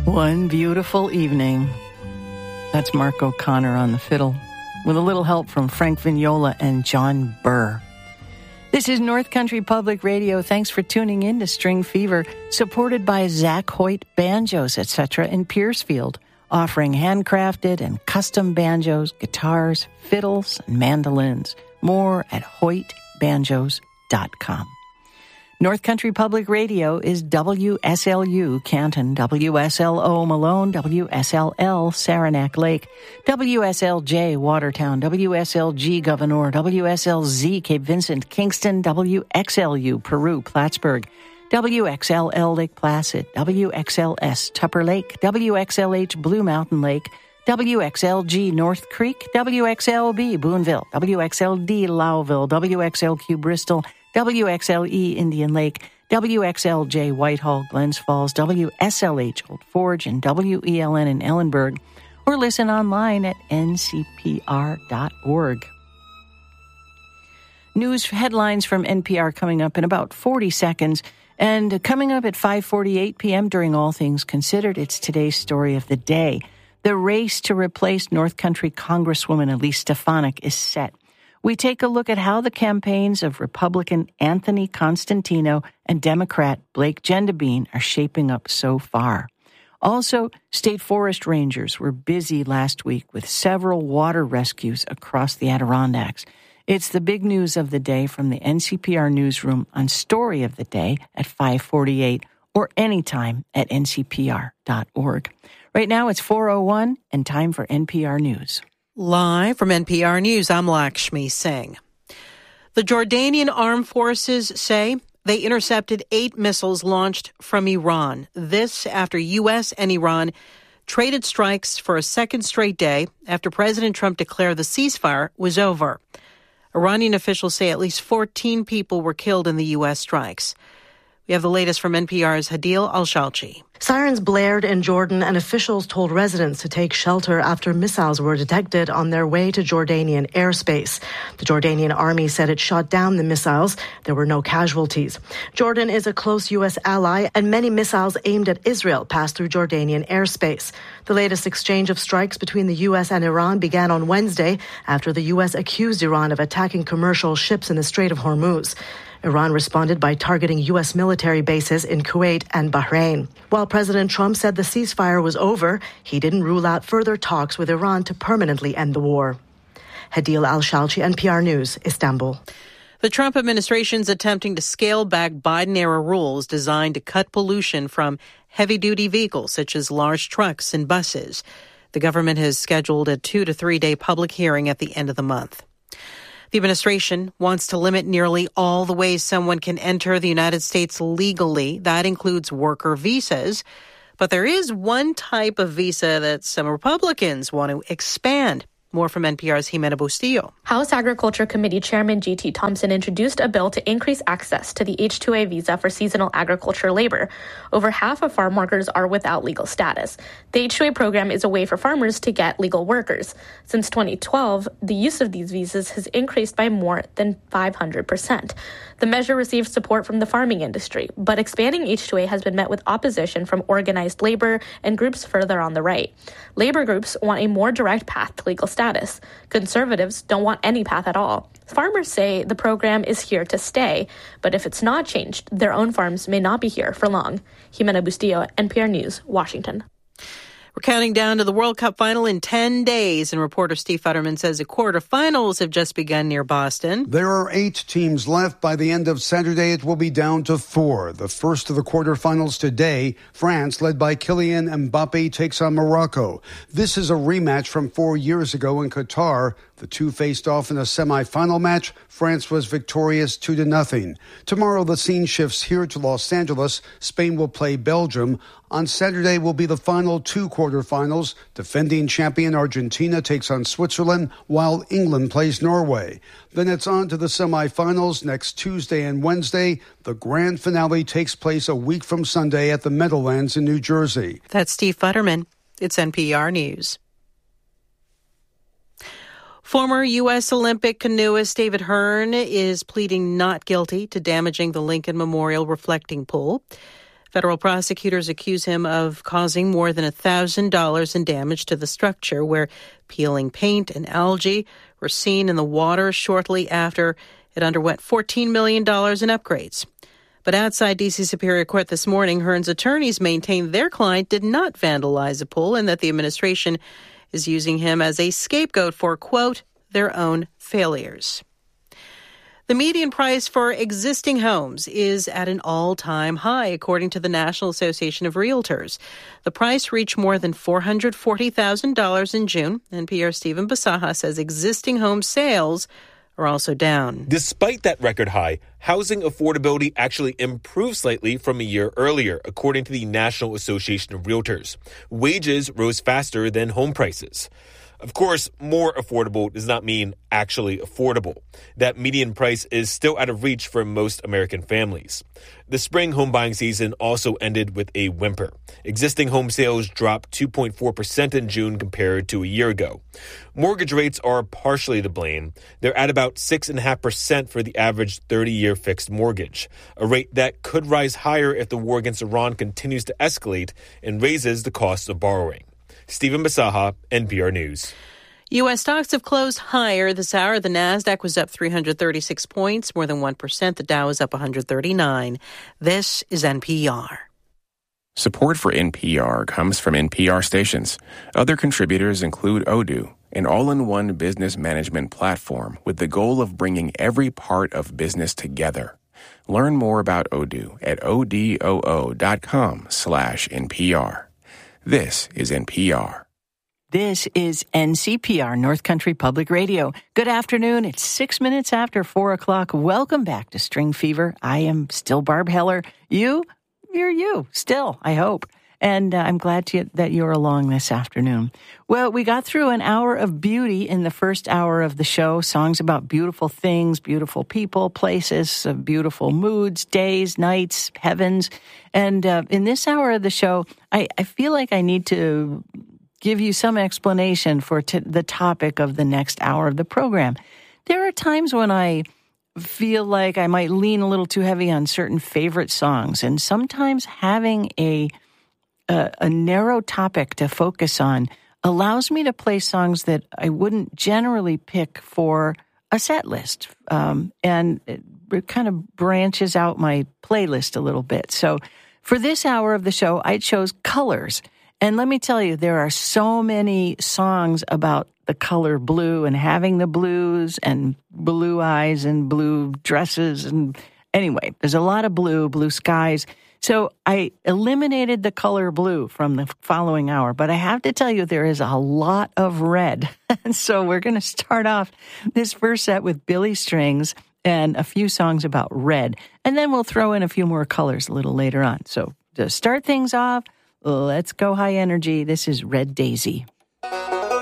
One beautiful evening. That's Mark O'Connor on the fiddle, with a little help from Frank Vignola and John Burr. This is North Country Public Radio. Thanks for tuning in to String Fever, supported by Zach Hoyt Banjos, etc. in Piercefield, offering handcrafted and custom banjos, guitars, fiddles, and mandolins. More at hoytbanjos.com. North Country Public Radio is WSLU Canton, WSLO Malone, WSLL Saranac Lake, WSLJ Watertown, WSLG Gouverneur, WSLZ Cape Vincent, Kingston, WXLU Peru, Plattsburgh, WXLL Lake Placid, WXLS Tupper Lake, WXLH Blue Mountain Lake, WXLG North Creek, WXLB Boonville, WXLD Lowville, WXLQ Bristol, WXLE Indian Lake, WXLJ Whitehall, Glens Falls, WSLH Old Forge, and WELN in Ellenburg, or listen online at ncpr.org. News headlines from NPR coming up in about 40 seconds, and coming up at 5:48 p.m. during All Things Considered, it's today's story of the day. The race to replace North Country Congresswoman Elise Stefanik is set. We take a look at how the campaigns of Republican Anthony Constantino and Democrat Blake Gendabine are shaping up so far. Also, state forest rangers were busy last week with several water rescues across the Adirondacks. It's the big news of the day from the NCPR newsroom on Story of the Day at 5:48 or anytime at ncpr.org. Right now it's 4:01 and time for NPR News. Live from NPR News, I'm Lakshmi Singh. The Jordanian armed forces say they intercepted 8 missiles launched from Iran. This after U.S. and Iran traded strikes for a second straight day after President Trump declared the ceasefire was over. Iranian officials say at least 14 people were killed in the U.S. strikes. We have the latest from NPR's Hadil Al-Shalchi. Sirens blared in Jordan and officials told residents to take shelter after missiles were detected on their way to Jordanian airspace. The Jordanian army said it shot down the missiles. There were no casualties. Jordan is a close U.S. ally, and many missiles aimed at Israel passed through Jordanian airspace. The latest exchange of strikes between the U.S. and Iran began on Wednesday after the U.S. accused Iran of attacking commercial ships in the Strait of Hormuz. Iran responded by targeting U.S. military bases in Kuwait and Bahrain. While President Trump said the ceasefire was over, he didn't rule out further talks with Iran to permanently end the war. Hadil Al-Shalchi, NPR News, Istanbul. The Trump administration is attempting to scale back Biden-era rules designed to cut pollution from heavy-duty vehicles such as large trucks and buses. The government has scheduled a 2 to 3 day public hearing at the end of the month. The administration wants to limit nearly all the ways someone can enter the United States legally. That includes worker visas. But there is one type of visa that some Republicans want to expand. More from NPR's Jimena Bustillo. House Agriculture Committee Chairman G.T. Thompson introduced a bill to increase access to the H-2A visa for seasonal agriculture labor. Over half of farm workers are without legal status. The H-2A program is a way for farmers to get legal workers. Since 2012, the use of these visas has increased by more than 500%. The measure received support from the farming industry, but expanding H-2A has been met with opposition from organized labor and groups further on the right. Labor groups want a more direct path to legal status. Conservatives don't want any path at all. Farmers say the program is here to stay, but if it's not changed, their own farms may not be here for long. Jimena Bustillo, NPR News, Washington. We're counting down to the World Cup final in 10 days, and reporter Steve Futterman says the quarterfinals have just begun near Boston. There are 8 teams left. By the end of Saturday, it will be down to 4. The first of the quarterfinals today, France, led by Kylian Mbappe, takes on Morocco. This is a rematch from 4 years ago in Qatar. The two faced off in a semifinal match. France was victorious 2-0. Tomorrow, the scene shifts here to Los Angeles. Spain will play Belgium. On Saturday will be the final 2 quarterfinals. Defending champion Argentina takes on Switzerland, while England plays Norway. Then it's on to the semifinals next Tuesday and Wednesday. The grand finale takes place a week from Sunday at the Meadowlands in New Jersey. That's Steve Futterman. It's NPR News. Former U.S. Olympic canoeist David Hearn is pleading not guilty to damaging the Lincoln Memorial reflecting pool. Federal prosecutors accuse him of causing more than $1,000 in damage to the structure, where peeling paint and algae were seen in the water shortly after it underwent $14 million in upgrades. But outside D.C. Superior Court this morning, Hearn's attorneys maintained their client did not vandalize a pool and that the administration is using him as a scapegoat for, quote, their own failures. The median price for existing homes is at an all-time high, according to the National Association of Realtors. The price reached more than $440,000 in June. NPR's Stephen Basaha says existing home sales are also down. Despite that record high, housing affordability actually improved slightly from a year earlier, according to the National Association of Realtors. Wages rose faster than home prices. Of course, more affordable does not mean actually affordable. That median price is still out of reach for most American families. The spring home buying season also ended with a whimper. Existing home sales dropped 2.4% in June compared to a year ago. Mortgage rates are partially to blame. They're at about 6.5% for the average 30-year fixed mortgage, a rate that could rise higher if the war against Iran continues to escalate and raises the cost of borrowing. Stephen Basaha, NPR News. U.S. stocks have closed higher this hour. The Nasdaq was up 336 points, more than 1%. The Dow is up 139. This is NPR. Support for NPR comes from NPR stations. Other contributors include Odoo, an all-in-one business management platform with the goal of bringing every part of business together. Learn more about Odoo at odoo.com/NPR. This is NPR. This is NCPR, North Country Public Radio. Good afternoon. It's 6 minutes after 4 o'clock. Welcome back to String Fever. I am still Barb Heller. You're you, still, I hope. And I'm glad that you're along this afternoon. Well, we got through an hour of beauty in the first hour of the show. Songs about beautiful things, beautiful people, places, beautiful moods, days, nights, heavens. And in this hour of the show, I feel like I need to give you some explanation for the topic of the next hour of the program. There are times when I feel like I might lean a little too heavy on certain favorite songs, and sometimes having a narrow topic to focus on allows me to play songs that I wouldn't generally pick for a set list. And it kind of branches out my playlist a little bit. So for this hour of the show, I chose Colors. And let me tell you, there are so many songs about the color blue and having the blues and blue eyes and blue dresses. And anyway, there's a lot of blue skies. So I eliminated the color blue from the following hour, but I have to tell you there is a lot of red. And so we're going to start off this first set with Billy Strings and a few songs about red. And then we'll throw in a few more colors a little later on. So to start things off, let's go high energy. This is Red Daisy.